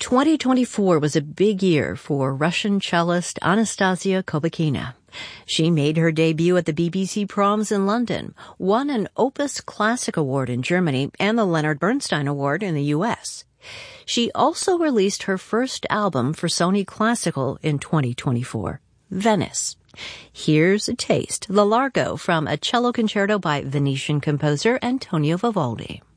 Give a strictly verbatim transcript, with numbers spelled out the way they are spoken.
twenty twenty-four was a big year for Russian cellist Anastasia Kobakina. She made her debut at the B B C Proms in London, won an Opus Classic Award in Germany and the Leonard Bernstein Award in the U S. She also released her first album for Sony Classical in twenty twenty-four, Venice. Here's a taste, the Largo from a cello concerto by Venetian composer Antonio Vivaldi.